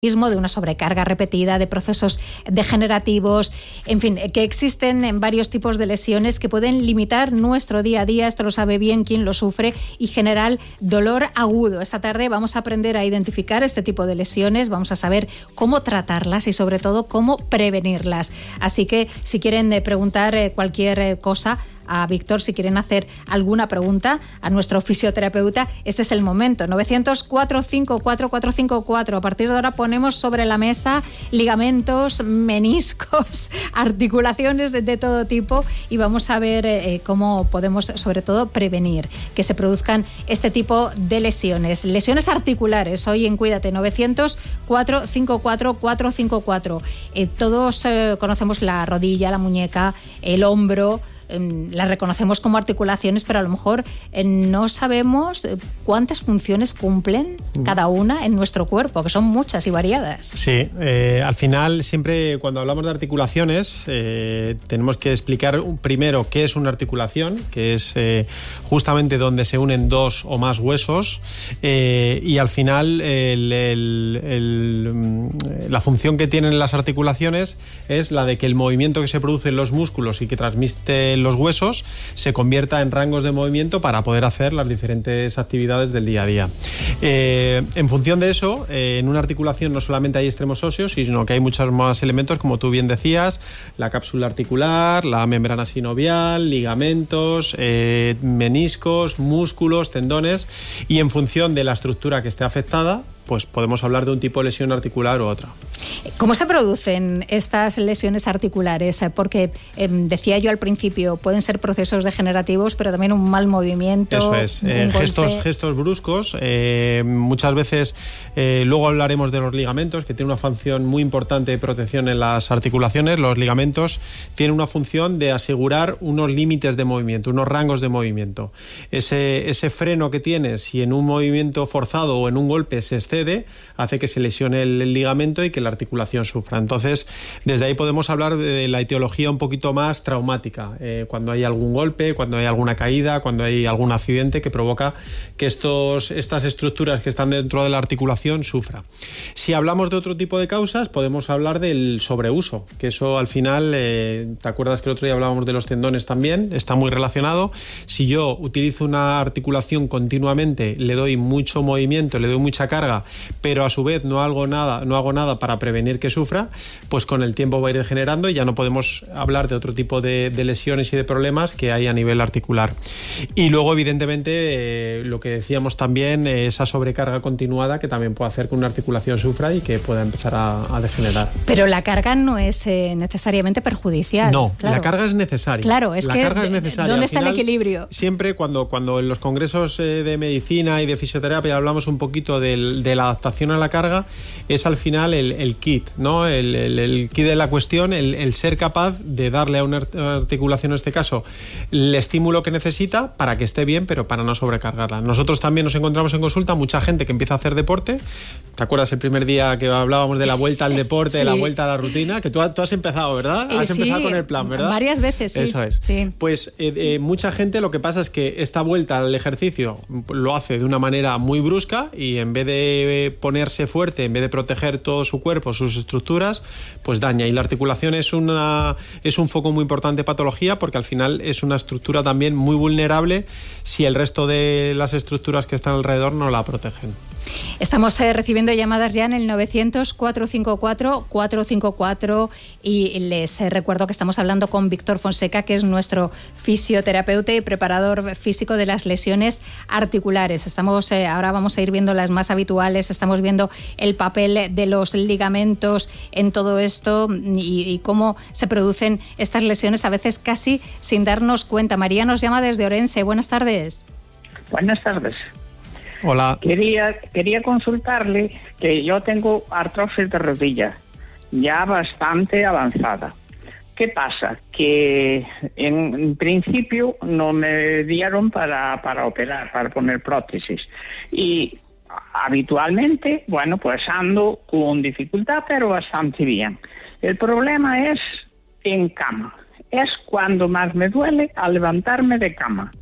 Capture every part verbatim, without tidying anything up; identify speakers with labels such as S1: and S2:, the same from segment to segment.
S1: de una sobrecarga repetida, de procesos degenerativos, en fin, que existen en varios tipos de lesiones que pueden limitar nuestro día a día, esto lo sabe bien quien lo sufre, y generar dolor agudo. Esta tarde vamos a aprender a identificar este tipo de lesiones, vamos a saber cómo tratarlas y sobre todo cómo prevenirlas. Así que si quieren preguntar cualquier cosa a Víctor, si quieren hacer alguna pregunta a nuestro fisioterapeuta, este es el momento. novecientos, cuatrocientos cincuenta y cuatro, cuatrocientos cincuenta y cuatro. A partir de ahora ponemos sobre la mesa ligamentos, meniscos, articulaciones de, de todo tipo, y vamos a ver eh, cómo podemos, sobre todo, prevenir que se produzcan este tipo de lesiones. Lesiones articulares, hoy en Cuídate, novecientos, cuatrocientos cincuenta y cuatro, cuatrocientos cincuenta y cuatro. Eh, todos eh, conocemos la rodilla, la muñeca, el hombro. Las reconocemos como articulaciones, pero a lo mejor eh, no sabemos cuántas funciones cumplen cada una en nuestro cuerpo, que son muchas y variadas.
S2: Sí, eh, al final siempre cuando hablamos de articulaciones eh, tenemos que explicar primero qué es una articulación, que es eh, justamente donde se unen dos o más huesos, eh, y al final el, el, el, la función que tienen las articulaciones es la de que el movimiento que se produce en los músculos y que transmite los huesos se convierta en rangos de movimiento para poder hacer las diferentes actividades del día a día. Eh, en función de eso, eh, en una articulación no solamente hay extremos óseos, sino que hay muchos más elementos, como tú bien decías, la cápsula articular, la membrana sinovial, ligamentos, eh, meniscos, músculos, tendones, y en función de la estructura que esté afectada, pues podemos hablar de un tipo de lesión articular u otra.
S1: ¿Cómo se producen estas lesiones articulares? Porque eh, decía yo al principio, pueden ser procesos degenerativos, pero también un mal movimiento.
S2: Eso es, eh, gestos, gestos bruscos. Eh, muchas veces, eh, luego hablaremos de los ligamentos, que tienen una función muy importante de protección en las articulaciones. Los ligamentos tienen una función de asegurar unos límites de movimiento, unos rangos de movimiento. Ese, ese freno que tienes, si en un movimiento forzado o en un golpe se excede, hace que se lesione el, el ligamento y que la articulación sufra. Entonces, desde ahí podemos hablar de la etiología un poquito más traumática, eh, cuando hay algún golpe, cuando hay alguna caída, cuando hay algún accidente que provoca que estos, estas estructuras que están dentro de la articulación sufran. Si hablamos de otro tipo de causas, podemos hablar del sobreuso, que eso al final, eh, ¿te acuerdas que el otro día hablábamos de los tendones también? Está muy relacionado. Si yo utilizo una articulación continuamente, le doy mucho movimiento, le doy mucha carga, pero a su vez no hago nada, no hago nada para prevenir que sufra, pues con el tiempo va a ir degenerando y ya no podemos hablar de otro tipo de, de lesiones y de problemas que hay a nivel articular. Y luego, evidentemente, eh, lo que decíamos también, eh, esa sobrecarga continuada que también puede hacer que una articulación sufra y que pueda empezar a, a degenerar.
S1: Pero la carga no es eh, necesariamente perjudicial.
S2: No,
S1: claro.
S2: La carga es necesaria.
S1: Claro, es
S2: la
S1: que
S2: carga es necesaria.
S1: ¿dónde
S2: Al
S1: está
S2: final,
S1: el equilibrio?
S2: Siempre cuando, cuando en los congresos eh, de medicina y de fisioterapia hablamos un poquito del, de la adaptación a la carga, es al final el, el kit, ¿no? El, el, el kit de la cuestión, el, el ser capaz de darle a una articulación, en este caso, el estímulo que necesita para que esté bien, pero para no sobrecargarla. Nosotros también nos encontramos en consulta mucha gente que empieza a hacer deporte. ¿Te acuerdas el primer día que hablábamos de la vuelta al deporte, sí, de la vuelta a la rutina? Que tú, tú has empezado, ¿verdad?
S1: Eh,
S2: has
S1: sí,
S2: empezado con el plan, ¿verdad?
S1: Varias veces, sí.
S2: Eso es.
S1: Sí.
S2: Pues eh, eh, mucha gente, lo que pasa es que esta vuelta al ejercicio lo hace de una manera muy brusca y en vez de ponerse fuerte, en vez de proteger todo su cuerpo, sus estructuras, pues daña. Y la articulación es, una, es un foco muy importante de patología porque al final es una estructura también muy vulnerable si el resto de las estructuras que están alrededor no la protegen.
S1: Estamos eh, recibiendo llamadas ya en el novecientos, cuatrocientos cincuenta y cuatro, cuatrocientos cincuenta y cuatro y les eh, recuerdo que estamos hablando con Víctor Fonseca, que es nuestro fisioterapeuta y preparador físico de las lesiones articulares. Estamos eh, ahora vamos a ir viendo las más habituales, estamos viendo el papel de los ligamentos en todo esto y, y cómo se producen estas lesiones a veces casi sin darnos cuenta. María nos llama desde Orense. Buenas tardes.
S3: Buenas tardes.
S2: Hola.
S3: Quería, quería consultarle que yo tengo artrosis de rodilla, ya bastante avanzada. ¿Qué pasa? Que en principio no me dieron para, para operar, para poner prótesis. Y habitualmente, bueno, pues ando con dificultad, pero bastante bien. El problema es en cama. Es cuando más me duele al levantarme de cama.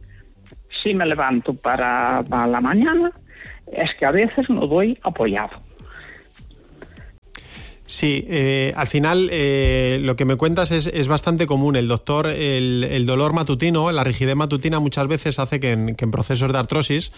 S3: Si me levanto para, para la mañana, es que a veces no doy apoyado.
S2: Sí, eh, al final eh, lo que me cuentas es, es bastante común. El doctor, el, el dolor matutino, la rigidez matutina muchas veces hace que en, que en procesos de artrosis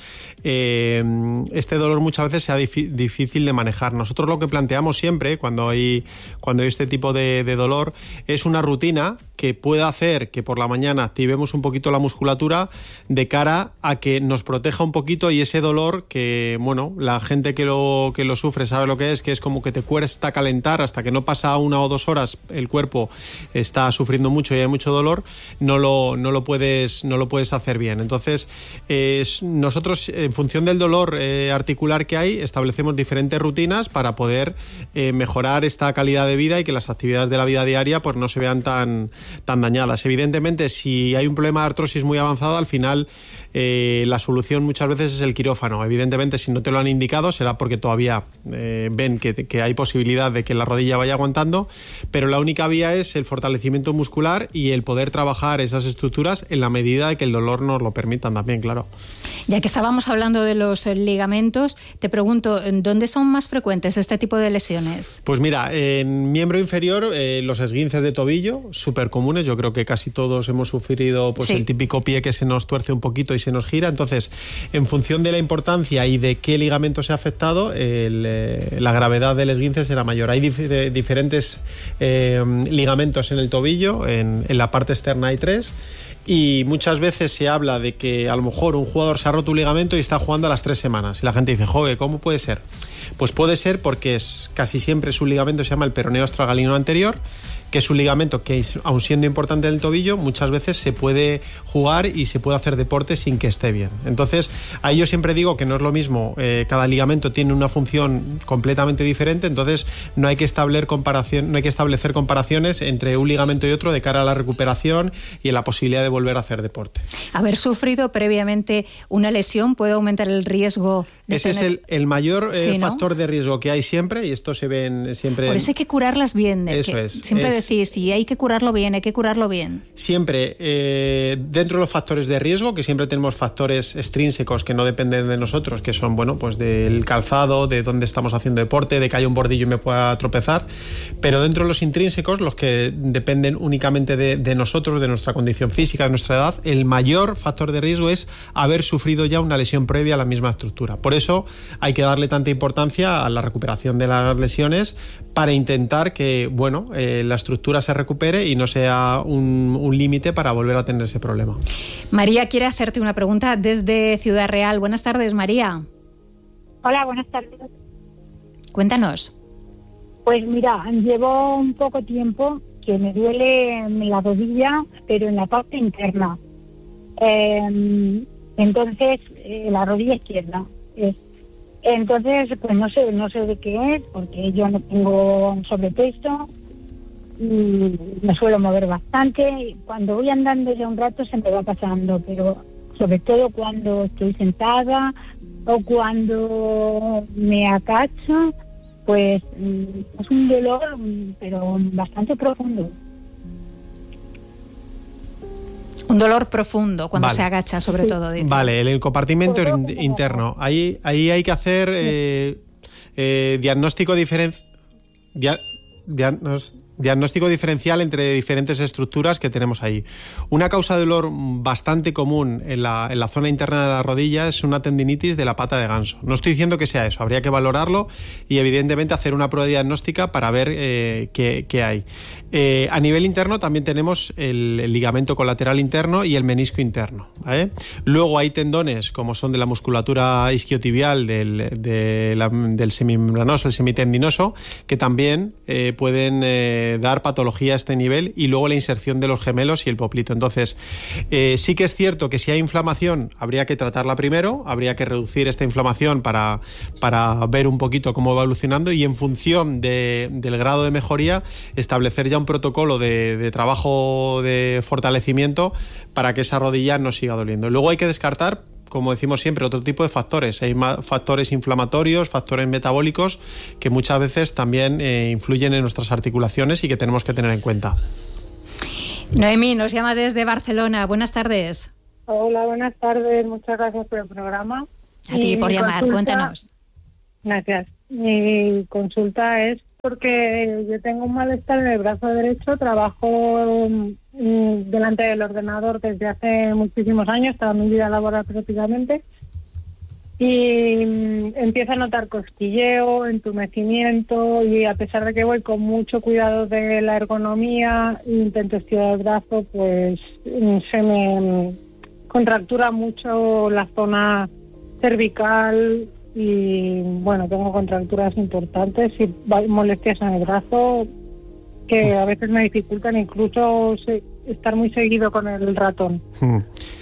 S2: eh, este dolor muchas veces sea dif- difícil de manejar. Nosotros lo que planteamos siempre cuando hay, cuando hay este tipo de, de dolor es una rutina que pueda hacer que por la mañana activemos un poquito la musculatura de cara a que nos proteja un poquito y ese dolor que, bueno, la gente que lo, que lo sufre sabe lo que es, que es como que te cuesta calentar hasta que no pasa una o dos horas, el cuerpo está sufriendo mucho y hay mucho dolor, no lo, no lo, puedes, no lo puedes hacer bien. Entonces, eh, nosotros, en función del dolor eh, articular que hay, establecemos diferentes rutinas para poder eh, mejorar esta calidad de vida y que las actividades de la vida diaria pues no se vean tan tan dañadas. Evidentemente, si hay un problema de artrosis muy avanzado, al final eh, la solución muchas veces es el quirófano. Evidentemente, si no te lo han indicado, será porque todavía eh, ven que, que hay posibilidad de que la rodilla vaya aguantando, pero la única vía es el fortalecimiento muscular y el poder trabajar esas estructuras en la medida de que el dolor nos lo permitan también, claro.
S1: Ya que estábamos hablando de los ligamentos, te pregunto, ¿dónde son más frecuentes este tipo de lesiones?
S2: Pues mira, en miembro inferior, eh, los esguinces de tobillo, súper comunes. Yo creo que casi todos hemos sufrido pues, sí. el típico pie que se nos tuerce un poquito y se nos gira. Entonces, en función de la importancia y de qué ligamento se ha afectado, el, eh, la gravedad del esguince será mayor. Hay dif- diferentes eh, ligamentos en el tobillo, en, en la parte externa hay tres. Y muchas veces se habla de que a lo mejor un jugador se ha roto un ligamento y está jugando a las tres semanas. Y la gente dice, joder, ¿cómo puede ser? Pues puede ser porque es, casi siempre su ligamento se llama el peroneo astragalino anterior, que es un ligamento que, aun siendo importante en el tobillo, muchas veces se puede jugar y se puede hacer deporte sin que esté bien. Entonces, ahí yo siempre digo que no es lo mismo, eh, cada ligamento tiene una función completamente diferente, entonces no hay que establecer comparación, no hay que establecer comparaciones entre un ligamento y otro de cara a la recuperación y a la posibilidad de volver a hacer deporte.
S1: Haber sufrido previamente una lesión puede aumentar el riesgo de
S2: Ese
S1: tener...
S2: es el, el mayor eh,
S1: sí, ¿no?
S2: factor de riesgo que hay siempre, y esto se ve en, siempre...
S1: Por eso hay que curarlas bien.
S2: Eso
S1: que
S2: es.
S1: Siempre
S2: es...
S1: decís, sí, hay que curarlo bien, hay que curarlo bien.
S2: Siempre, eh, dentro de los factores de riesgo, que siempre tenemos factores extrínsecos que no dependen de nosotros, que son, bueno, pues del calzado, de dónde estamos haciendo deporte, de que haya un bordillo y me pueda tropezar, pero dentro de los intrínsecos, los que dependen únicamente de, de nosotros, de nuestra condición física, de nuestra edad, el mayor factor de riesgo es haber sufrido ya una lesión previa a la misma estructura. Por eso hay que darle tanta importancia a la recuperación de las lesiones para intentar que, bueno, eh, la estructura se recupere y no sea un, un límite para volver a tener ese problema.
S1: María quiere hacerte una pregunta desde Ciudad Real. Buenas tardes, María.
S4: Hola, buenas tardes.
S1: Cuéntanos.
S4: Pues mira, llevo un poco tiempo que me duele en la rodilla, pero en la parte interna. Eh, entonces, eh, la rodilla izquierda. Eh, entonces, pues no sé, no sé de qué es, porque yo no tengo sobrepeso. Y me suelo mover bastante. Cuando voy andando ya un rato se me va pasando, pero sobre todo cuando estoy sentada o cuando me agacho, pues es un dolor, pero bastante profundo.
S1: Un dolor profundo cuando
S2: vale.
S1: se agacha, sobre sí. todo. Dice.
S2: Vale, el compartimento interno. Ahí, ahí hay que hacer eh, eh, diagnóstico diferencial. Dia, diagnos, diagnóstico diferencial entre diferentes estructuras que tenemos ahí. Una causa de dolor bastante común en la, en la zona interna de la rodilla es una tendinitis de la pata de ganso. No estoy diciendo que sea eso, habría que valorarlo y evidentemente hacer una prueba diagnóstica para ver eh, qué, qué hay. Eh, a nivel interno también tenemos el, el ligamento colateral interno y el menisco interno, ¿vale? Luego hay tendones como son de la musculatura isquiotibial, del, de la, del semimembranoso, el semitendinoso, que también eh, pueden eh, dar patología a este nivel, y luego la inserción de los gemelos y el poplito. Entonces, eh, sí que es cierto que si hay inflamación habría que tratarla primero, habría que reducir esta inflamación para, para ver un poquito cómo va evolucionando y en función de, del grado de mejoría establecer ya un protocolo de, de trabajo de fortalecimiento para que esa rodilla no siga doliendo. Luego hay que descartar, como decimos siempre, otro tipo de factores. Hay factores inflamatorios, factores metabólicos que muchas veces también eh, influyen en nuestras articulaciones y que tenemos que tener en cuenta.
S1: Noemí nos llama desde Barcelona. Buenas tardes.
S5: Hola, buenas tardes. Muchas gracias por el programa.
S1: A ti por llamar,
S5: consulta,
S1: cuéntanos.
S5: Gracias. Mi consulta es porque yo tengo un malestar en el brazo derecho, trabajo um, delante del ordenador desde hace muchísimos años, toda mi vida laboral prácticamente, y um, empiezo a notar cosquilleo, entumecimiento, y a pesar de que voy con mucho cuidado de la ergonomía, intento estirar el brazo, pues um, se me um, contractura mucho la zona cervical, y bueno, tengo contracturas importantes y molestias en el brazo que a veces me dificultan incluso se, estar muy seguido con el ratón.
S2: Hmm.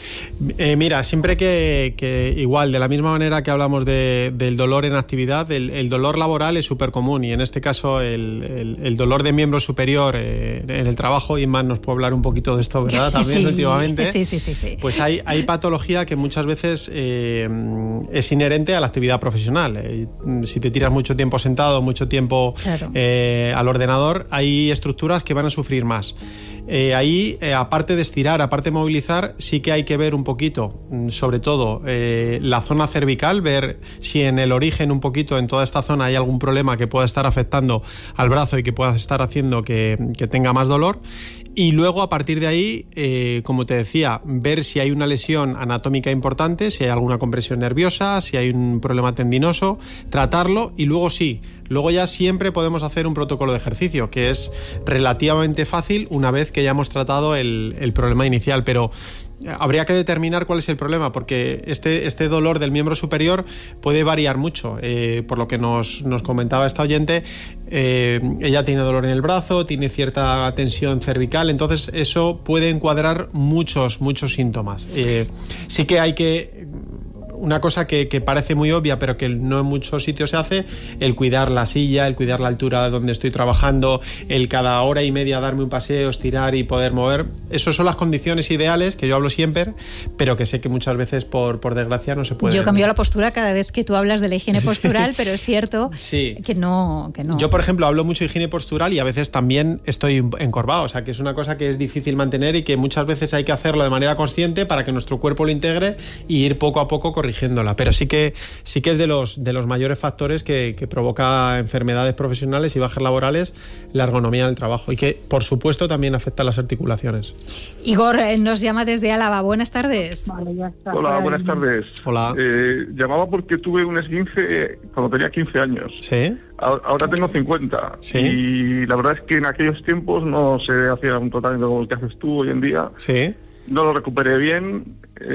S2: Eh, mira, siempre que, que igual, de la misma manera que hablamos de, del dolor en actividad, el, el dolor laboral es súper común, y en este caso el, el, el dolor de miembro superior eh, en el trabajo, y más nos puede hablar un poquito de esto, ¿verdad? También
S1: sí,
S2: últimamente.
S1: Sí, sí, sí, sí.
S2: Pues hay, hay patología que muchas veces eh, es inherente a la actividad profesional. Eh, si te tiras mucho tiempo sentado, mucho tiempo
S1: claro.
S2: eh, al ordenador, hay estructuras que van a sufrir más. Eh, ahí, eh, aparte de estirar, aparte de movilizar, sí que hay que ver un poquito, sobre todo, eh, la zona cervical, ver si en el origen un poquito, en toda esta zona, hay algún problema que pueda estar afectando al brazo y que pueda estar haciendo que, que tenga más dolor. Y luego, a partir de ahí, eh, como te decía, ver si hay una lesión anatómica importante, si hay alguna compresión nerviosa, si hay un problema tendinoso, tratarlo, y luego sí, luego ya siempre podemos hacer un protocolo de ejercicio, que es relativamente fácil una vez que ya hemos tratado el, el problema inicial, pero habría que determinar cuál es el problema, porque este, este dolor del miembro superior puede variar mucho. Eh, por lo que nos, nos comentaba esta oyente, eh, ella tiene dolor en el brazo, tiene cierta tensión cervical, entonces eso puede encuadrar muchos, muchos síntomas. Eh, sí que hay que... Una cosa que, que parece muy obvia, pero que no en muchos sitios se hace, el cuidar la silla, el cuidar la altura donde estoy trabajando, el cada hora y media darme un paseo, estirar y poder mover. Esas son las condiciones ideales, que yo hablo siempre, pero que sé que muchas veces, por, por desgracia, no se puede.
S1: Yo cambio la postura cada vez que tú hablas de la higiene postural, pero es cierto
S2: sí.
S1: que, no, que no.
S2: Yo, por ejemplo, hablo mucho de higiene postural y a veces también estoy encorvado, o sea, que es una cosa que es difícil mantener y que muchas veces hay que hacerlo de manera consciente para que nuestro cuerpo lo integre y ir poco a poco corrigiendo. Pero sí que sí que es de los de los mayores factores que, que provoca enfermedades profesionales y bajas laborales, la ergonomía del trabajo, y que por supuesto también afecta a las articulaciones.
S1: Igor nos llama desde Álava. Buenas tardes.
S5: Vale, ya está.
S6: Hola, buenas tardes.
S2: Hola.
S6: Eh, llamaba porque tuve un esguince cuando tenía quince años.
S2: Sí.
S6: Ahora tengo cincuenta.
S2: Sí.
S6: Y la verdad es que en aquellos tiempos no se hacía un tratamiento como el que haces tú hoy en día.
S2: Sí.
S6: No lo recuperé bien.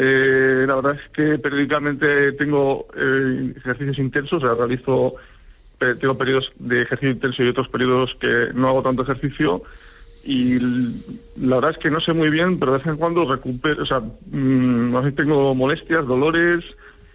S6: Eh, la verdad es que periódicamente tengo eh, ejercicios intensos, o sea, realizo, eh, tengo periodos de ejercicio intenso y otros periodos que no hago tanto ejercicio, y la verdad es que no sé muy bien, pero de vez en cuando recupero, o sea, mmm, a veces tengo molestias, dolores,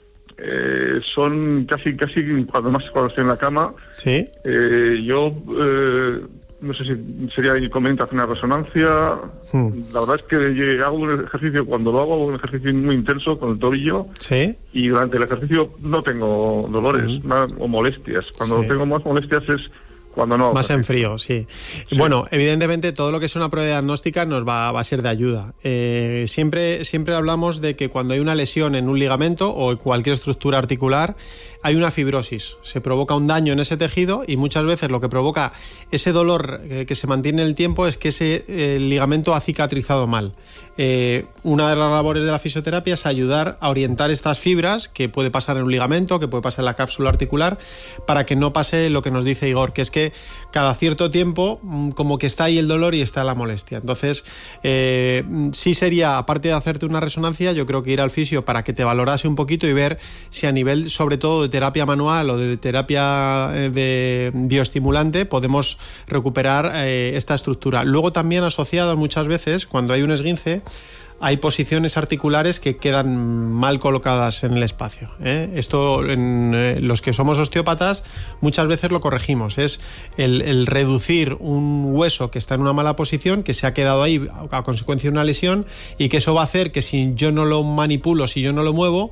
S6: eh, son casi, casi, cuando más cuando estoy en la cama.
S2: Sí.
S6: Eh, yo... Eh, no sé si sería conveniente hacer una resonancia. Hmm. La verdad es que hago un ejercicio, cuando lo hago, hago un ejercicio muy intenso con el tobillo.
S2: Sí.
S6: Y durante el ejercicio no tengo dolores
S2: hmm.
S6: o molestias. Cuando
S2: sí.
S6: tengo más molestias es cuando no.
S2: Más en frío, sí. sí. Bueno, evidentemente todo lo que es una prueba diagnóstica nos va, va a ser de ayuda. Eh, siempre, siempre hablamos de que cuando hay una lesión en un ligamento o en cualquier estructura articular, hay una fibrosis, se provoca un daño en ese tejido, y muchas veces lo que provoca ese dolor eh, que se mantiene en el tiempo es que ese eh, ligamento ha cicatrizado mal. Eh, una de las labores de la fisioterapia es ayudar a orientar estas fibras, que puede pasar en un ligamento, que puede pasar en la cápsula articular, para que no pase lo que nos dice Igor, que es que cada cierto tiempo como que está ahí el dolor y está la molestia. Entonces, eh, sí sería, aparte de hacerte una resonancia, yo creo que ir al fisio para que te valorase un poquito y ver si a nivel, sobre todo, de terapia manual o de terapia de bioestimulante, podemos recuperar eh, esta estructura. Luego también asociado muchas veces, cuando hay un esguince, hay posiciones articulares que quedan mal colocadas en el espacio, ¿eh? Esto, en eh, los que somos osteópatas, muchas veces lo corregimos. Es el, el reducir un hueso que está en una mala posición, que se ha quedado ahí a consecuencia de una lesión, y que eso va a hacer que si yo no lo manipulo, si yo no lo muevo,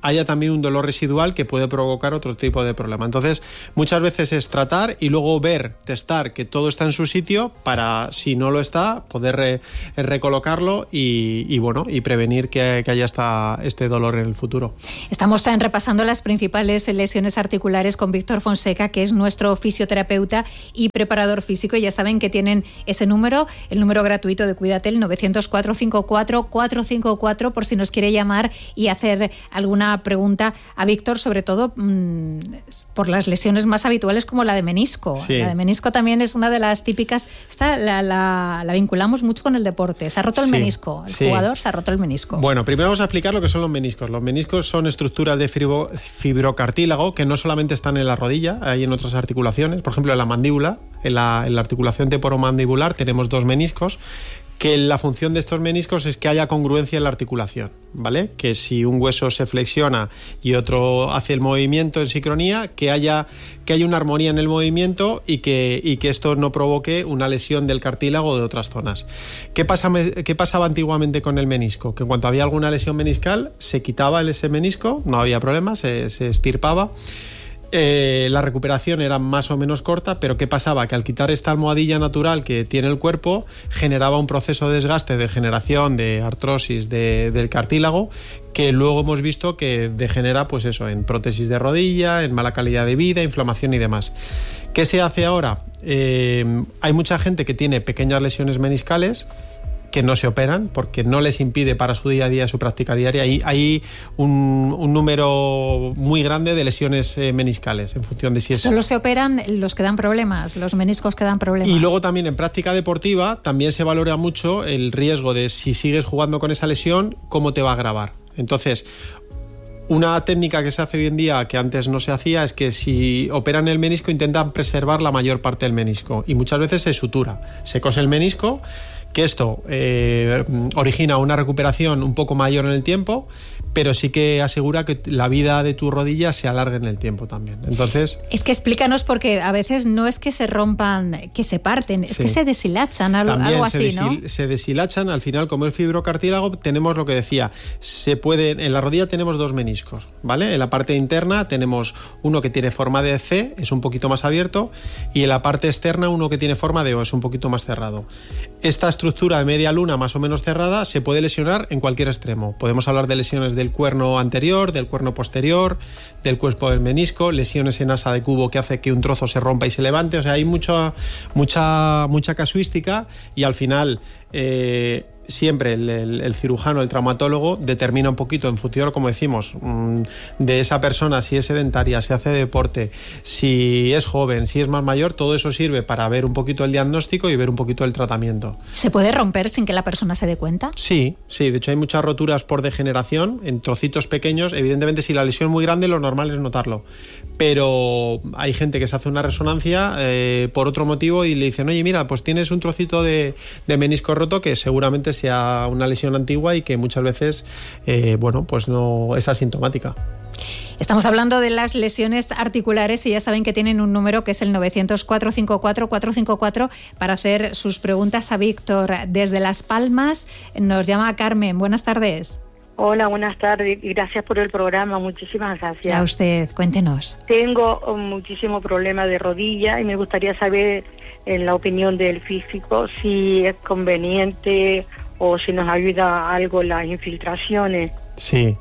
S2: haya también un dolor residual que puede provocar otro tipo de problema. Entonces, muchas veces es tratar y luego ver, testar que todo está en su sitio para, si no lo está, poder re, recolocarlo y, y bueno, y prevenir que, que haya esta, este dolor en el futuro.
S1: Estamos repasando las principales lesiones articulares con Víctor Fonseca, que es nuestro fisioterapeuta y preparador físico. Ya saben que tienen ese número, el número gratuito de Cuídate, el nueve cero cuatro cinco cuatro cuatro cinco cuatro, por si nos quiere llamar y hacer alguna pregunta a Víctor, sobre todo mmm, por las lesiones más habituales como la de menisco. Sí. La de menisco también es una de las típicas. Esta la, la, la vinculamos mucho con el deporte. Se ha roto el sí, menisco. El sí. jugador se ha roto el menisco.
S2: Bueno, primero vamos a explicar lo que son los meniscos. Los meniscos son estructuras de fibro, fibrocartílago que no solamente están en la rodilla, hay en otras articulaciones. Por ejemplo, en la mandíbula, en la, en la articulación temporomandibular tenemos dos meniscos, que la función de estos meniscos es que haya congruencia en la articulación, ¿vale? Que si un hueso se flexiona y otro hace el movimiento en sincronía, que haya, que haya una armonía en el movimiento y que, y que esto no provoque una lesión del cartílago o de otras zonas. ¿Qué, pasa, ¿Qué pasaba antiguamente con el menisco? Que en cuanto había alguna lesión meniscal, se quitaba ese menisco, no había problema, se, se estirpaba. Eh, la recuperación era más o menos corta, pero ¿qué pasaba? Que al quitar esta almohadilla natural que tiene el cuerpo, generaba un proceso de desgaste, de generación, de artrosis de, del cartílago, que luego hemos visto que degenera, pues eso, en prótesis de rodilla, en mala calidad de vida, inflamación y demás. ¿Qué se hace ahora? Eh, hay mucha gente que tiene pequeñas lesiones meniscales que no se operan porque no les impide para su día a día, su práctica diaria. Hay, hay un, un número muy grande de lesiones eh, meniscales en función de si es...
S1: Solo se operan los que dan problemas, los meniscos que dan problemas.
S2: Y luego también en práctica deportiva también se valora mucho el riesgo de si sigues jugando con esa lesión, cómo te va a agravar. Entonces, una técnica que se hace hoy en día que antes no se hacía es que si operan el menisco intentan preservar la mayor parte del menisco y muchas veces se sutura, se cose el menisco, que esto eh, origina una recuperación un poco mayor en el tiempo, pero sí que asegura que la vida de tu rodilla se alargue en el tiempo también. Entonces,
S1: es que explícanos, porque a veces no es que se rompan, que se parten, es sí. que se deshilachan, algo, algo así, se desil,
S2: ¿no? Se deshilachan, al final, como el fibrocartílago, tenemos lo que decía, se puede, en la rodilla tenemos dos meniscos, ¿vale? En la parte interna tenemos uno que tiene forma de C, es un poquito más abierto, y en la parte externa uno que tiene forma de O, es un poquito más cerrado. Esta estructura de media luna más o menos cerrada se puede lesionar en cualquier extremo. Podemos hablar de lesiones del cuerno anterior, del cuerno posterior, del cuerpo del menisco, lesiones en asa de cubo que hace que un trozo se rompa y se levante. O sea, hay mucha, mucha, mucha casuística y al final eh, siempre el, el, el cirujano, el traumatólogo, determina un poquito en función, como decimos, de esa persona, si es sedentaria, si hace deporte, si es joven, si es más mayor, todo eso sirve para ver un poquito el diagnóstico y ver un poquito el tratamiento.
S1: ¿Se puede romper sin que la persona se dé cuenta?
S2: Sí, sí, de hecho hay muchas roturas por degeneración en trocitos pequeños. Evidentemente, si la lesión es muy grande, lo normal es notarlo, pero hay gente que se hace una resonancia eh, por otro motivo y le dicen, oye, mira, pues tienes un trocito de, de menisco roto, que seguramente sea una lesión antigua y que muchas veces eh, bueno, pues no es asintomática.
S1: Estamos hablando de las lesiones articulares y ya saben que tienen un número que es el nueve cero cero cuatro cinco cuatro cuatro cinco cuatro para hacer sus preguntas a Víctor. Desde Las Palmas nos llama Carmen. Buenas tardes.
S7: Hola, buenas tardes. Gracias por el programa. Muchísimas gracias.
S1: A usted, cuéntenos.
S7: Tengo muchísimo problema de rodilla y me gustaría saber, en la opinión del físico, si es conveniente o si nos ayuda algo las infiltraciones.
S2: Sí.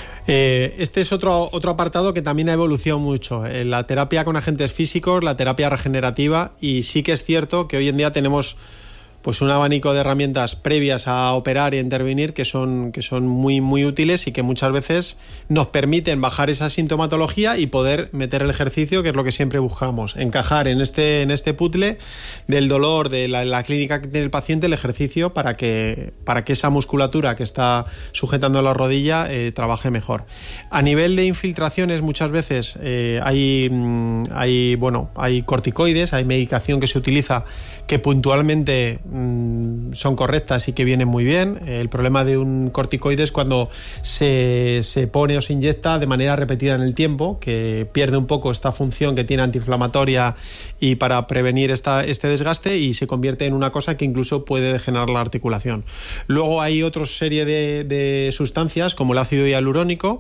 S2: Eh, este es otro, otro apartado que también ha evolucionado mucho. Eh, la terapia con agentes físicos, la terapia regenerativa, y sí que es cierto que hoy en día tenemos pues un abanico de herramientas previas a operar y a intervenir que son, que son muy, muy útiles y que muchas veces nos permiten bajar esa sintomatología y poder meter el ejercicio, que es lo que siempre buscamos, encajar en este, en este puzzle del dolor, de la, la clínica que tiene el paciente, el ejercicio para que, para que esa musculatura que está sujetando la rodilla eh, trabaje mejor. A nivel de infiltraciones, muchas veces eh, hay, hay, bueno, hay corticoides, hay medicación que se utiliza que puntualmente mmm, son correctas y que vienen muy bien. El problema de un corticoide es cuando se, se pone o se inyecta de manera repetida en el tiempo, que pierde un poco esta función que tiene antiinflamatoria y para prevenir esta, este desgaste, y se convierte en una cosa que incluso puede degenerar la articulación. Luego hay otra serie de, de sustancias como el ácido hialurónico,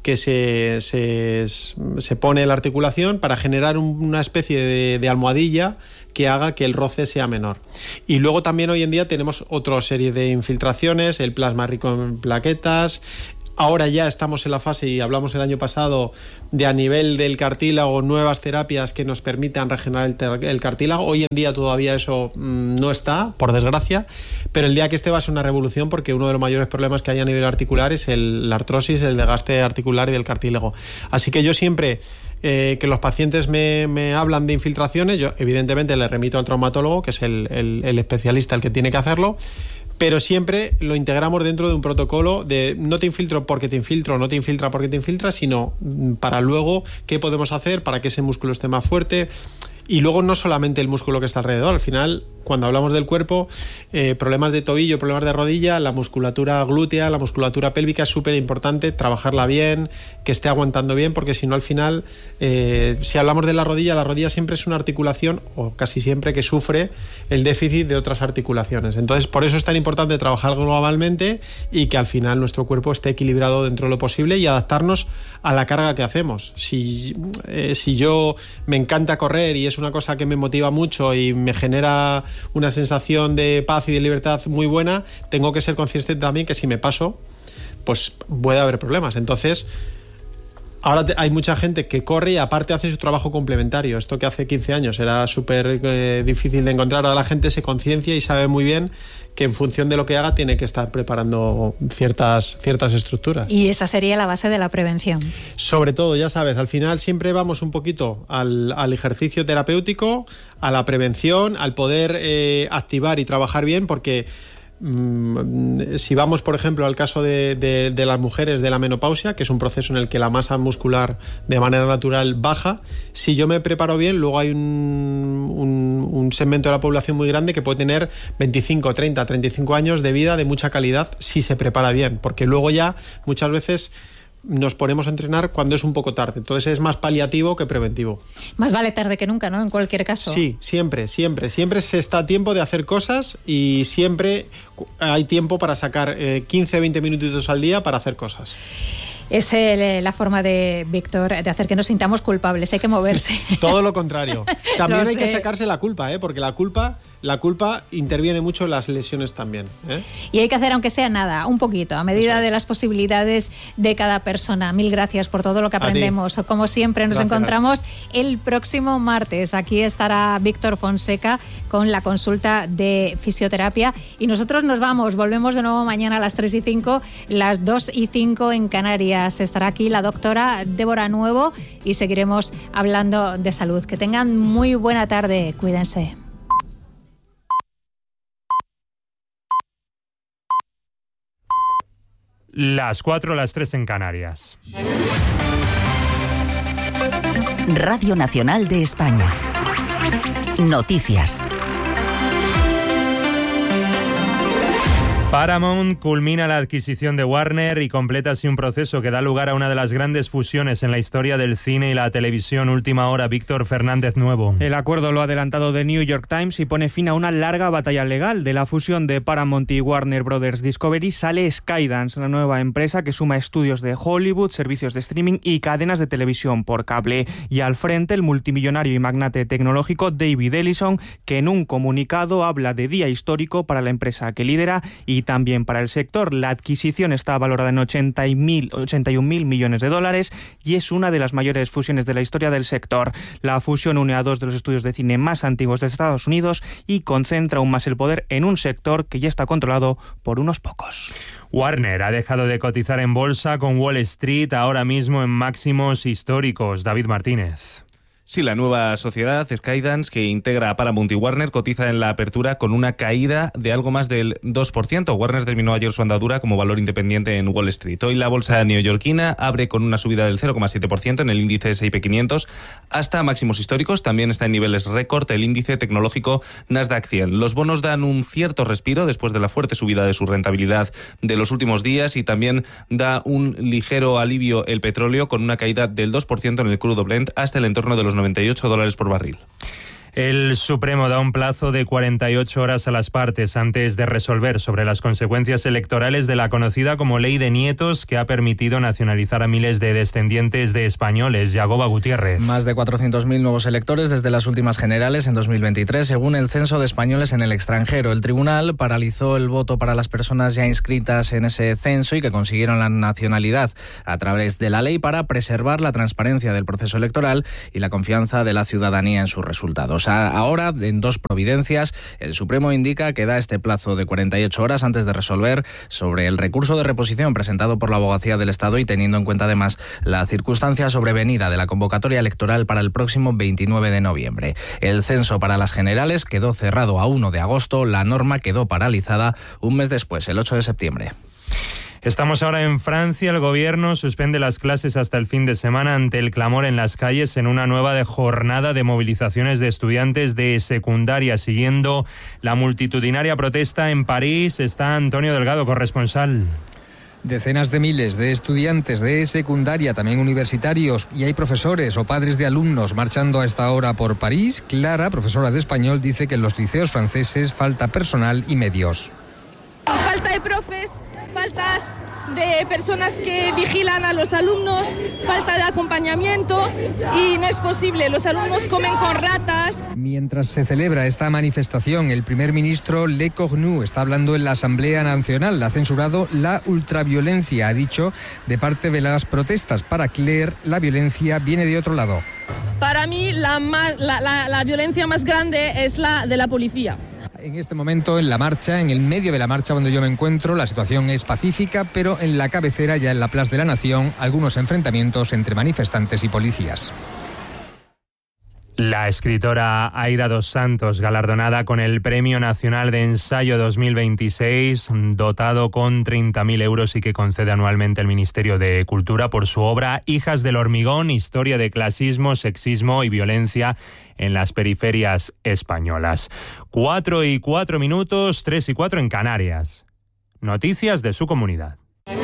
S2: que se, se, se pone la articulación para generar un, una especie de, de almohadilla que haga que el roce sea menor. Y luego también hoy en día tenemos otra serie de infiltraciones, el plasma rico en plaquetas. Ahora ya estamos en la fase, y hablamos el año pasado, de a nivel del cartílago, nuevas terapias que nos permitan regenerar el, el cartílago. Hoy en día todavía eso mmm, no está, por desgracia, pero el día que esté va a ser una revolución, porque uno de los mayores problemas que hay a nivel articular es el, la artrosis, el desgaste articular y del cartílago. Así que yo siempre... Eh, que los pacientes me, me hablan de infiltraciones, yo evidentemente les remito al traumatólogo, que es el, el, el especialista el que tiene que hacerlo, pero siempre lo integramos dentro de un protocolo de no te infiltro porque te infiltro, no te infiltra porque te infiltra, sino para luego qué podemos hacer para que ese músculo esté más fuerte. Y luego no solamente el músculo que está alrededor, al final, cuando hablamos del cuerpo, eh, problemas de tobillo, problemas de rodilla, la musculatura glútea, la musculatura pélvica es súper importante, trabajarla bien, que esté aguantando bien, porque si no al final, eh, si hablamos de la rodilla, la rodilla siempre es una articulación, o casi siempre, que sufre el déficit de otras articulaciones. Entonces, por eso es tan importante trabajar globalmente y que al final nuestro cuerpo esté equilibrado dentro de lo posible y adaptarnos a la carga que hacemos. Si, eh, si yo me encanta correr y es una cosa que me motiva mucho y me genera una sensación de paz y de libertad muy buena, tengo que ser consciente también que si me paso, pues puede haber problemas. Entonces, ahora te, hay mucha gente que corre y aparte hace su trabajo complementario. Esto que hace quince años era súper eh, difícil de encontrar, ahora la gente se conciencia y sabe muy bien que en función de lo que haga tiene que estar preparando ciertas, ciertas estructuras.
S1: Y esa sería la base de la prevención. Sobre
S2: todo, ya sabes, al final siempre vamos un poquito al, al ejercicio terapéutico, a la prevención, al poder eh, activar y trabajar bien, porque si vamos, por ejemplo, al caso de, de, de las mujeres de la menopausia, que es un proceso en el que la masa muscular de manera natural baja, si yo me preparo bien, luego hay un, un, un segmento de la población muy grande que puede tener veinticinco, treinta, treinta y cinco años de vida de mucha calidad si se prepara bien, porque luego ya muchas veces nos ponemos a entrenar cuando es un poco tarde. Entonces es más paliativo que preventivo.
S1: Más vale tarde que nunca, ¿no? En cualquier caso.
S2: Sí, siempre, siempre. Siempre se está a tiempo de hacer cosas y siempre hay tiempo para sacar eh, quince, veinte minutitos al día para hacer cosas.
S1: Es el, la forma de Víctor de hacer que nos sintamos culpables. Hay que moverse.
S2: Todo lo contrario. También hay que sacarse la culpa, ¿eh? Porque la culpa... La culpa interviene mucho en las lesiones también, ¿eh?
S1: Y hay que hacer, aunque sea nada, un poquito, a medida de las posibilidades de cada persona. Mil gracias por todo lo que aprendemos. Como siempre, nos gracias. Encontramos el próximo martes. Aquí estará Víctor Fonseca con la consulta de fisioterapia. Y nosotros nos vamos, volvemos de nuevo mañana a las tres y cinco, las dos y cinco en Canarias. Estará aquí la doctora Débora Nuevo y seguiremos hablando de salud. Que tengan muy buena tarde. Cuídense.
S8: Las cuatro, las tres en Canarias.
S9: Radio Nacional de España. Noticias.
S8: Paramount culmina la adquisición de Warner y completa así un proceso que da lugar a una de las grandes fusiones en la historia del cine y la televisión. Última hora, Víctor Fernández Nuevo.
S10: El acuerdo lo ha adelantado The New York Times y pone fin a una larga batalla legal. De la fusión de Paramount y Warner Brothers Discovery sale Skydance, la nueva empresa que suma estudios de Hollywood, servicios de streaming y cadenas de televisión por cable. Y al frente, el multimillonario y magnate tecnológico David Ellison, que en un comunicado habla de día histórico para la empresa que lidera y Y también para el sector. La adquisición está valorada en ochenta y un mil millones de dólares y es una de las mayores fusiones de la historia del sector. La fusión une a dos de los estudios de cine más antiguos de Estados Unidos y concentra aún más el poder en un sector que ya está controlado por unos pocos.
S8: Warner ha dejado de cotizar en bolsa, con Wall Street ahora mismo en máximos históricos. David Martínez.
S11: Sí, la nueva sociedad, Skydance, que integra a Paramount y Warner, cotiza en la apertura con una caída de algo más del dos por ciento. Warner terminó ayer su andadura como valor independiente en Wall Street. Hoy la bolsa neoyorquina abre con una subida del cero coma siete por ciento en el índice ese y pe quinientos hasta máximos históricos. También está en niveles récord el índice tecnológico Nasdaq cien. Los bonos dan un cierto respiro después de la fuerte subida de su rentabilidad de los últimos días y también da un ligero alivio el petróleo con una caída del dos por ciento en el crudo Brent hasta el entorno de los noventa y ocho dólares por barril.
S8: El Supremo da un plazo de cuarenta y ocho horas a las partes antes de resolver sobre las consecuencias electorales de la conocida como Ley de Nietos, que ha permitido nacionalizar a miles de descendientes de españoles. Yagoba Gutiérrez.
S12: Más de cuatrocientos mil nuevos electores desde las últimas generales en dos mil veintitrés, según el Censo de Españoles en el extranjero. El tribunal paralizó el voto para las personas ya inscritas en ese censo y que consiguieron la nacionalidad a través de la ley para preservar la transparencia del proceso electoral y la confianza de la ciudadanía en sus resultados. Ahora, en dos providencias, el Supremo indica que da este plazo de cuarenta y ocho horas antes de resolver sobre el recurso de reposición presentado por la Abogacía del Estado y teniendo en cuenta además la circunstancia sobrevenida de la convocatoria electoral para el próximo veintinueve de noviembre. El censo para las generales quedó cerrado a uno de agosto, la norma quedó paralizada un mes después, el ocho de septiembre.
S8: Estamos ahora en Francia. El gobierno suspende las clases hasta el fin de semana ante el clamor en las calles en una nueva jornada de movilizaciones de estudiantes de secundaria. Siguiendo la multitudinaria protesta en París está Antonio Delgado, corresponsal.
S13: Decenas de miles de estudiantes de secundaria, también universitarios, y hay profesores o padres de alumnos marchando a esta hora por París. Clara, profesora de español, dice que en los liceos franceses falta personal y medios.
S14: Falta de profes, faltas de personas que vigilan a los alumnos, falta de acompañamiento y no es posible. Los alumnos comen con ratas.
S13: Mientras se celebra esta manifestación, el primer ministro Le Cornu está hablando en la Asamblea Nacional. Ha censurado la ultraviolencia, ha dicho, de parte de las protestas. Para Claire, la violencia viene de otro lado.
S14: Para mí, la, la, la, la violencia más grande es la de la policía.
S13: En este momento, en la marcha, en el medio de la marcha donde yo me encuentro, la situación es pacífica, pero en la cabecera, ya en la Plaza de la Nación, algunos enfrentamientos entre manifestantes y policías.
S8: La escritora Aida dos Santos, galardonada con el Premio Nacional de Ensayo dos mil veintiséis, dotado con treinta mil euros y que concede anualmente el Ministerio de Cultura por su obra Hijas del Hormigón, historia de clasismo, sexismo y violencia en las periferias españolas. Cuatro y cuatro minutos, tres y cuatro en Canarias. Noticias de su comunidad.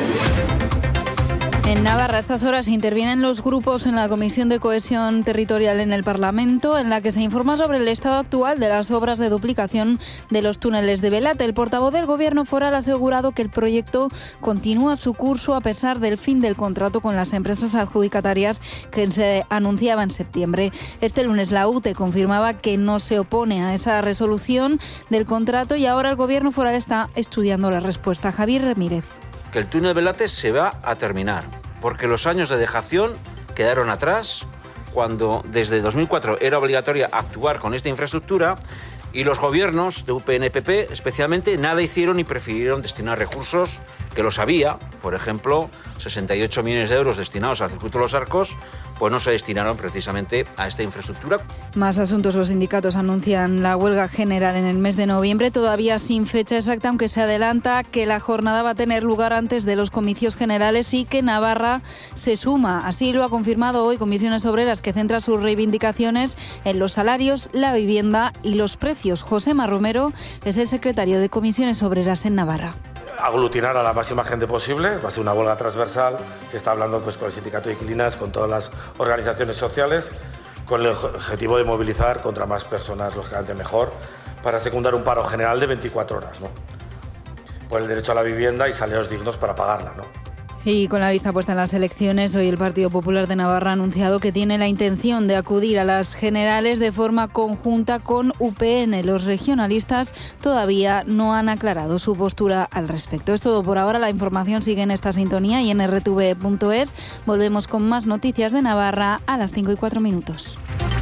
S15: En Navarra, a estas horas intervienen los grupos en la Comisión de Cohesión Territorial en el Parlamento, en la que se informa sobre el estado actual de las obras de duplicación de los túneles de Belate. El portavoz del Gobierno foral ha asegurado que el proyecto continúa su curso a pesar del fin del contrato con las empresas adjudicatarias que se anunciaba en septiembre. Este lunes la U T E confirmaba que no se opone a esa resolución del contrato y ahora el Gobierno foral está estudiando la respuesta. Javier Ramírez.
S16: Que el túnel de Belate se va a terminar, porque los años de dejación quedaron atrás, cuando desde dos mil cuatro era obligatoria actuar con esta infraestructura y los gobiernos de U P N P P especialmente nada hicieron y prefirieron destinar recursos que los había, por ejemplo, sesenta y ocho millones de euros destinados al circuito de los Arcos, pues no se destinaron precisamente a esta infraestructura.
S15: Más asuntos. Los sindicatos anuncian la huelga general en el mes de noviembre, todavía sin fecha exacta, aunque se adelanta que la jornada va a tener lugar antes de los comicios generales y que Navarra se suma. Así lo ha confirmado hoy Comisiones Obreras, que centra sus reivindicaciones en los salarios, la vivienda y los precios. José Romero es el secretario de Comisiones Obreras en Navarra.
S17: Aglutinar a la máxima gente posible, va a ser una huelga transversal, se está hablando pues con el sindicato de inquilinas, con todas las organizaciones sociales, con el objetivo de movilizar contra más personas, lógicamente mejor, para secundar un paro general de veinticuatro horas, ¿no? Por el derecho a la vivienda y salarios dignos para pagarla, ¿no?
S15: Y con la vista puesta en las elecciones, hoy el Partido Popular de Navarra ha anunciado que tiene la intención de acudir a las generales de forma conjunta con U P N. Los regionalistas todavía no han aclarado su postura al respecto. Es todo por ahora. La información sigue en esta sintonía y en erre te ve punto es. Volvemos con más noticias de Navarra a las cinco y cuatro minutos.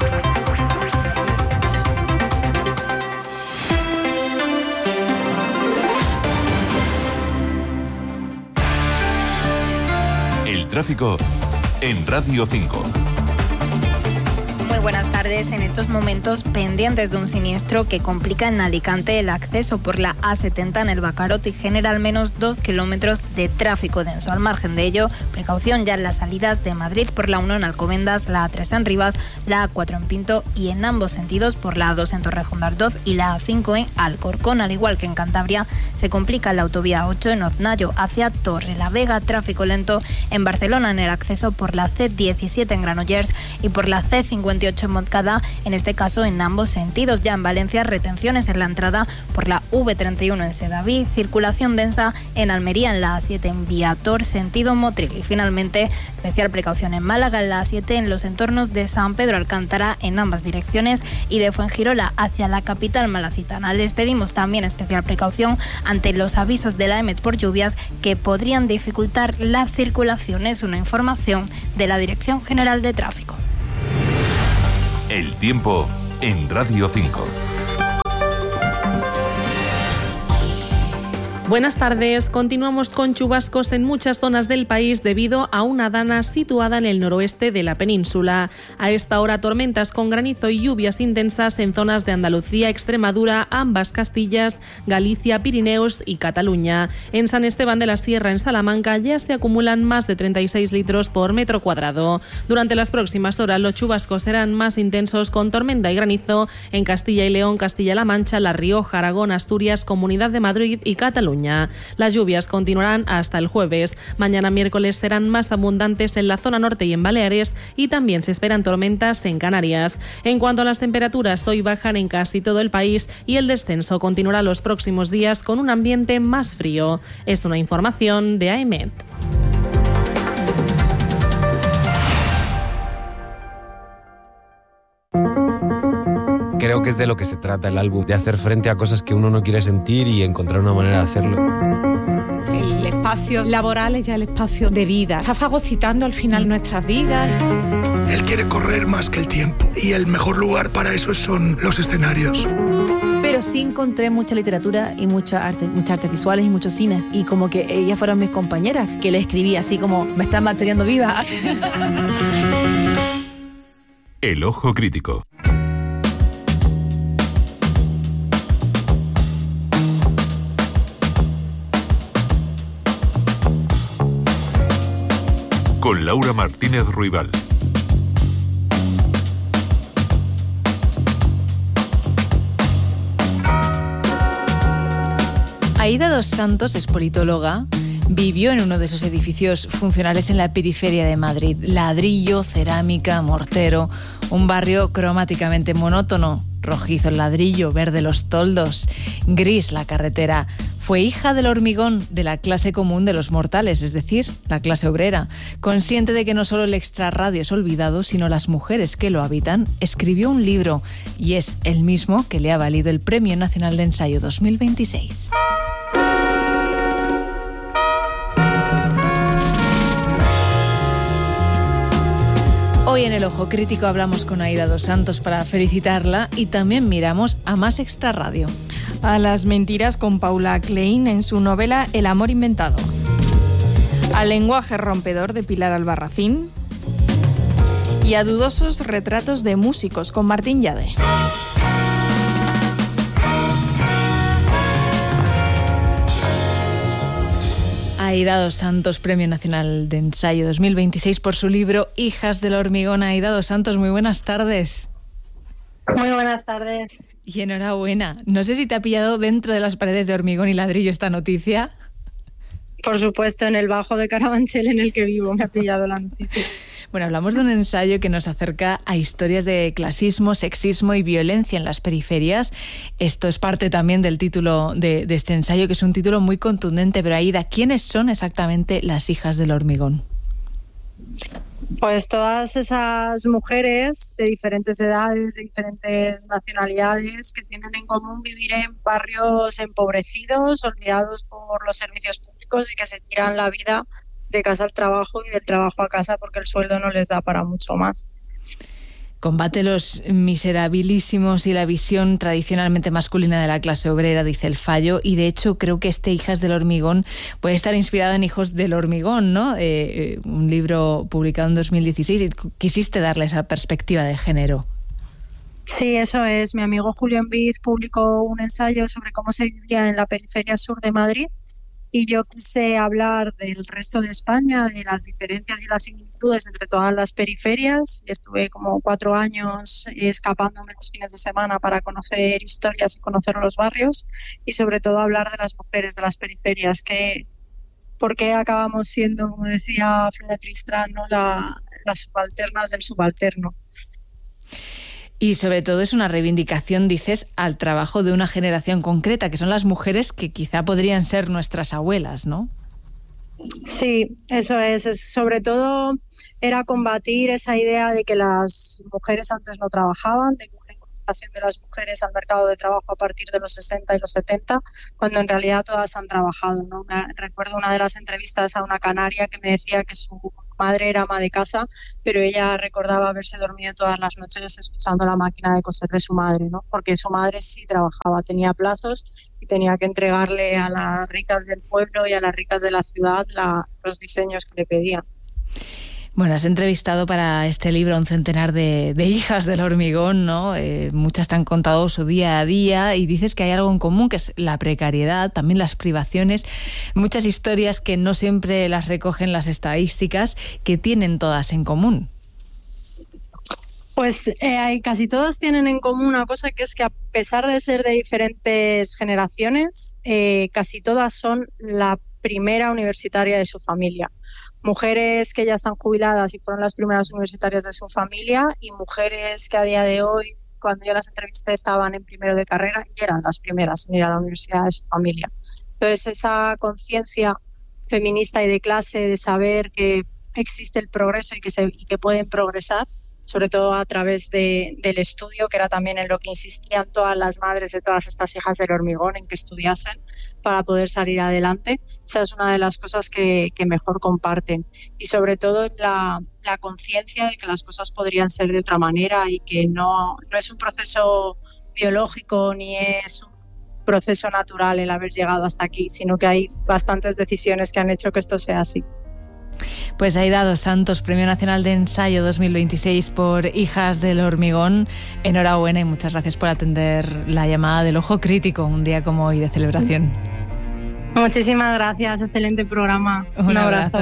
S18: Tráfico en Radio cinco.
S19: Muy buenas tardes. En estos momentos pendientes de un siniestro que complica en Alicante el acceso por la A setenta en el Bacarot y genera al menos dos kilómetros de tráfico denso. Al margen de ello, precaución ya en las salidas de Madrid por la uno en Alcobendas, la A tres en Rivas, la A cuatro en Pinto y en ambos sentidos por la A dos en Torrejón de Ardoz y la A cinco en Alcorcón. Al igual que en Cantabria, se complica la autovía ocho en Oznayo hacia Torrelavega, tráfico lento en Barcelona en el acceso por la C diecisiete en Granollers y por la C cincuenta veintiocho en Montcada, en este caso en ambos sentidos. Ya en Valencia, retenciones en la entrada por la V treinta y uno en Sedaví, circulación densa en Almería en la A siete en Viator, sentido Motril. Y finalmente, especial precaución en Málaga en la A siete en los entornos de San Pedro Alcántara en ambas direcciones y de Fuengirola hacia la capital malacitana. Les pedimos también especial precaución ante los avisos de la EMET por lluvias que podrían dificultar la circulación. Es una información de la Dirección General de Tráfico.
S18: El tiempo en Radio cinco.
S20: Buenas tardes. Continuamos con chubascos en muchas zonas del país debido a una dana situada en el noroeste de la península. A esta hora, tormentas con granizo y lluvias intensas en zonas de Andalucía, Extremadura, ambas Castillas, Galicia, Pirineos y Cataluña. En San Esteban de la Sierra, en Salamanca, ya se acumulan más de treinta y seis litros por metro cuadrado. Durante las próximas horas, los chubascos serán más intensos con tormenta y granizo en Castilla y León, Castilla-La Mancha, La Rioja, Aragón, Asturias, Comunidad de Madrid y Cataluña. Las lluvias continuarán hasta el jueves. Mañana miércoles serán más abundantes en la zona norte y en Baleares y también se esperan tormentas en Canarias. En cuanto a las temperaturas, hoy bajan en casi todo el país y el descenso continuará los próximos días con un ambiente más frío. Es una información de AEMET.
S21: Creo que es de lo que se trata el álbum, de hacer frente a cosas que uno no quiere sentir y encontrar una manera de hacerlo.
S22: El espacio laboral es ya el espacio de vida. Está fagocitando al final nuestras vidas.
S23: Él quiere correr más que el tiempo y el mejor lugar para eso son los escenarios.
S24: Pero sí encontré mucha literatura y mucha arte, muchas artes visuales y mucho cine. Y como que ellas fueron mis compañeras, que le escribí así como, me están manteniendo viva.
S18: El ojo crítico. Con Laura Martínez Ruibal.
S24: Aída dos Santos es politóloga. Vivió en uno de esos edificios funcionales en la periferia de Madrid. Ladrillo, cerámica, mortero. Un barrio cromáticamente monótono. Rojizo el ladrillo, verde los toldos, gris la carretera. Fue hija del hormigón, de la clase común de los mortales, es decir, la clase obrera. Consciente de que no solo el extrarradio es olvidado, sino las mujeres que lo habitan, escribió un libro y es el mismo que le ha valido el Premio Nacional de Ensayo dos mil veintiséis. Hoy en El Ojo Crítico hablamos con Aída dos Santos para felicitarla y también miramos a más extrarradio.
S25: A las mentiras con Paula Klein en su novela El amor inventado. Al lenguaje rompedor de Pilar Albarracín. Y a dudosos retratos de músicos con Martín Llade.
S24: Aída dos Santos, Premio Nacional de Ensayo dos mil veintiséis por su libro Hijas del hormigón. Aída dos Santos, muy buenas tardes.
S5: Muy buenas tardes.
S24: Y enhorabuena. No sé si te ha pillado dentro de las paredes de hormigón y ladrillo esta noticia.
S5: Por supuesto, en el Bajo de Carabanchel en el que vivo me ha pillado la noticia.
S24: Bueno, hablamos de un ensayo que nos acerca a historias de clasismo, sexismo y violencia en las periferias. Esto es parte también del título de, de este ensayo, que es un título muy contundente. Pero Aída, ¿quiénes son exactamente las hijas del hormigón?
S5: Pues todas esas mujeres de diferentes edades, de diferentes nacionalidades, que tienen en común vivir en barrios empobrecidos, olvidados por los servicios públicos y que se tiran la vida de casa al trabajo y del trabajo a casa porque el sueldo no les da para mucho más.
S24: Combate los miserabilísimos y la visión tradicionalmente masculina de la clase obrera, dice el fallo, y de hecho creo que este Hijas del Hormigón puede estar inspirado en Hijos del Hormigón, ¿no? Eh, un libro publicado en dos mil dieciséis, y quisiste darle esa perspectiva de género.
S5: Sí, eso es. Mi amigo Julio Enviz publicó un ensayo sobre cómo se vivía en la periferia sur de Madrid. Y yo quise hablar del resto de España, de las diferencias y las similitudes entre todas las periferias. Estuve como cuatro años escapándome los fines de semana para conocer historias y conocer los barrios y sobre todo hablar de las mujeres de las periferias, que por qué acabamos siendo, como decía Flora Tristán, ¿no? la, las subalternas del subalterno.
S24: Y sobre todo es una reivindicación, dices, al trabajo de una generación concreta, que son las mujeres que quizá podrían ser nuestras abuelas, ¿no?
S2: Sí, eso es. es. Sobre todo era combatir esa idea de que las mujeres antes no trabajaban, de la incorporación de las mujeres al mercado de trabajo a partir de los sesenta y los setenta, cuando en realidad todas han trabajado, ¿no? Me recuerdo una de las entrevistas a una canaria que me decía que su madre era ama de casa, pero ella recordaba haberse dormido todas las noches escuchando la máquina de coser de su madre, ¿no? Porque su madre sí trabajaba, tenía plazos y tenía que entregarle a las ricas del pueblo y a las ricas de la ciudad la, los diseños que le pedían.
S24: Bueno, has entrevistado para este libro a un centenar de, de hijas del hormigón, ¿no? Eh, muchas te han contado su día a día y dices que hay algo en común, que es la precariedad, también las privaciones, muchas historias que no siempre las recogen las estadísticas, que tienen todas en común.
S2: Pues eh, casi todas tienen en común una cosa, que es que a pesar de ser de diferentes generaciones, eh, casi todas son la primera universitaria de su familia. Mujeres que ya están jubiladas y fueron las primeras universitarias de su familia, y mujeres que a día de hoy, cuando yo las entrevisté, estaban en primero de carrera y eran las primeras en ir a la universidad de su familia. Entonces, esa conciencia feminista y de clase, de saber que existe el progreso y que, se, y que pueden progresar, sobre todo a través de, del estudio, que era también en lo que insistían todas las madres de todas estas hijas del hormigón, en que estudiasen para poder salir adelante. Esa es una de las cosas que, que mejor comparten. Y sobre todo la, la conciencia de que las cosas podrían ser de otra manera y que no, no es un proceso biológico ni es un proceso natural el haber llegado hasta aquí, sino que hay bastantes decisiones que han hecho que esto sea así.
S24: Pues Aida dos Santos, Premio Nacional de Ensayo dos mil veintiséis por Hijas del Hormigón. Enhorabuena y muchas gracias por atender la llamada del Ojo Crítico, un día como hoy de celebración.
S2: Muchísimas gracias, excelente programa.
S24: Un, Un abrazo. abrazo.